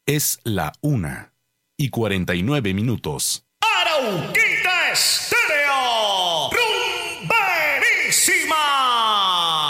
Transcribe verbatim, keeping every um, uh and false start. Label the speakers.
Speaker 1: Es la una y cuarenta y nueve minutos.
Speaker 2: Arauquita Estéreo